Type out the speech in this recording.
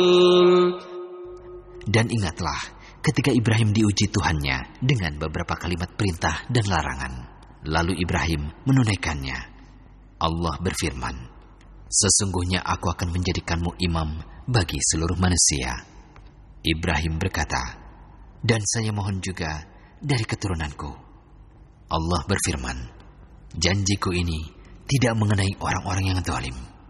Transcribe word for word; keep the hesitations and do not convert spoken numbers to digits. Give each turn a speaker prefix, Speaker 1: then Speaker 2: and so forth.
Speaker 1: Dan ingatlah ketika Ibrahim diuji Tuhannya dengan beberapa kalimat perintah dan larangan. Lalu Ibrahim menunaikannya. Allah berfirman, "Sesungguhnya aku akan menjadikanmu imam bagi seluruh manusia." Ibrahim berkata, "Dan saya mohon juga dari keturunanku." Allah berfirman, "Janjiku ini tidak mengenai orang-orang yang zalim."